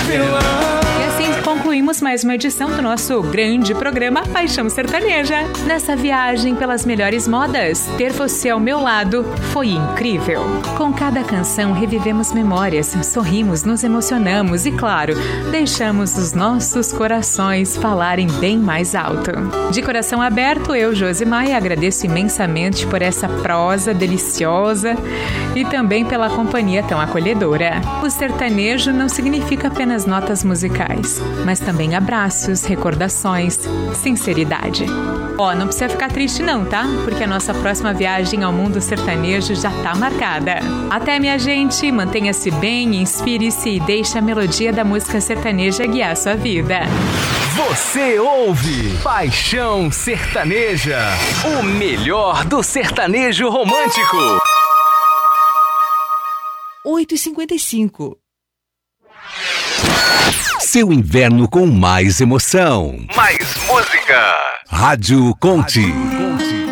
vilão. E assim concluímos mais uma edição do nosso grande programa Paixão Sertaneja. Nessa viagem pelas melhores modas, ter você ao meu lado foi incrível. Com cada canção revivemos memórias, sorrimos, nos emocionamos e, claro, deixamos os nossos corações falarem bem mais alto. De coração aberto, eu, Josi Maia, agradeço imensamente por essa prosa deliciosa e também pela companhia tão acolhedora. O sertanejo não significa apenas notas musicais, mas também abraços, recordações, sinceridade. Não precisa ficar triste não, tá? Porque a nossa próxima viagem ao mundo sertanejo já tá marcada. Até, minha gente, mantenha-se bem, inspire-se e deixe a melodia da música sertaneja guiar sua vida. Você ouve Paixão Sertaneja, o melhor do sertanejo romântico. 8h55. Seu inverno com mais emoção. Mais música. Rádio Conte.